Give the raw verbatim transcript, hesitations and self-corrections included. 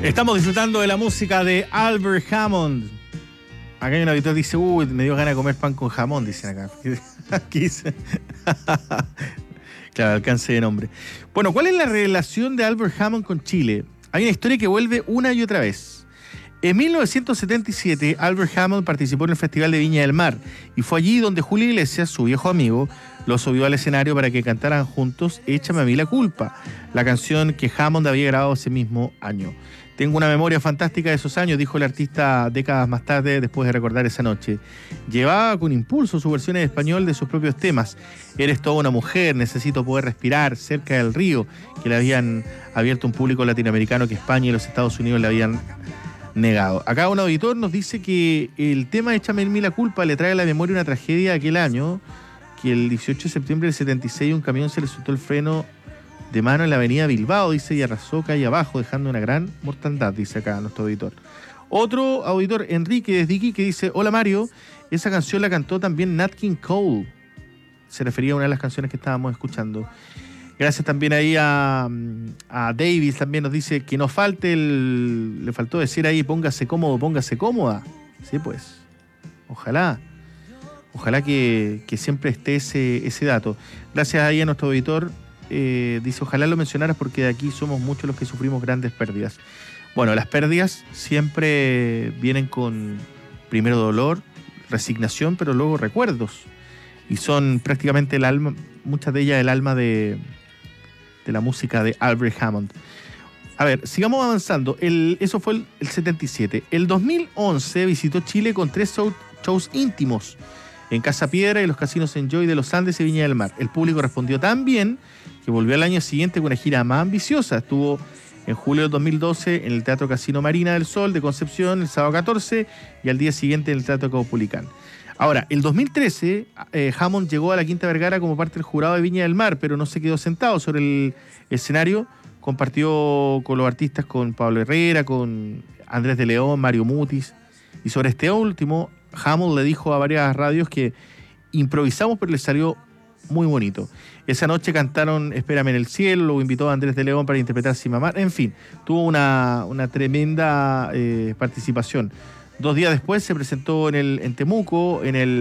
Estamos disfrutando de la música de Albert Hammond. Acá hay un auditor que dice, uy, me dio ganas de comer pan con jamón, dicen acá. Aquí dice. Claro, alcance de nombre. Bueno, ¿cuál es la relación de Albert Hammond con Chile? Hay una historia que vuelve una y otra vez. En mil novecientos setenta y siete, Albert Hammond participó en el Festival de Viña del Mar y fue allí donde Julio Iglesias, su viejo amigo, lo subió al escenario para que cantaran juntos Échame a mí la culpa, la canción que Hammond había grabado ese mismo año. Tengo una memoria fantástica de esos años, dijo el artista décadas más tarde, después de recordar esa noche. Llevaba con impulso su versión en español de sus propios temas. Eres toda una mujer, necesito poder respirar, cerca del río, que le habían abierto un público latinoamericano que España y los Estados Unidos le habían negado. Acá un auditor nos dice que el tema Échame a mí la culpa le trae a la memoria una tragedia de aquel año, que el dieciocho de septiembre del setenta y seis un camión se le soltó el freno de mano en la avenida Bilbao, dice, y arrasó calle abajo, dejando una gran mortandad, dice acá nuestro auditor. Otro auditor, Enrique desde Iquique, dice, hola Mario, esa canción la cantó también Nat King Cole. Se refería a una de las canciones que estábamos escuchando. Gracias también ahí a, a Davis, también nos dice que no falte el... Le faltó decir ahí, póngase cómodo, póngase cómoda. Sí, pues. Ojalá. Ojalá que, que siempre esté ese, ese dato. Gracias ahí a nuestro auditor. Eh, dice, ojalá lo mencionaras porque de aquí somos muchos los que sufrimos grandes pérdidas. Bueno, las pérdidas siempre vienen con primero dolor, resignación, pero luego recuerdos. Y son prácticamente el alma, muchas de ellas el alma de, de la música de Albert Hammond. A ver, sigamos avanzando. El, eso fue el, el setenta y siete. El dos mil once visitó Chile con tres show, shows íntimos en Casa Piedra y los casinos Enjoy de los Andes y Viña del Mar. El público respondió tan bien que volvió al año siguiente con una gira más ambiciosa. Estuvo en julio del dos mil doce en el Teatro Casino Marina del Sol de Concepción, el sábado catorce, y al día siguiente en el Teatro Caupolicán. Ahora, el dos mil trece, eh, Hammond llegó a la Quinta Vergara como parte del jurado de Viña del Mar, pero no se quedó sentado sobre el escenario. Compartió con los artistas, con Pablo Herrera, con Andrés de León, Mario Mutis. Y sobre este último, Hammond le dijo a varias radios que improvisamos, pero le salió muy bonito. Esa noche cantaron Espérame en el cielo, lo invitó a Andrés de León para interpretar Sin Mamar. En fin, tuvo una, una tremenda eh, participación. Dos días después se presentó en, el, en Temuco, en el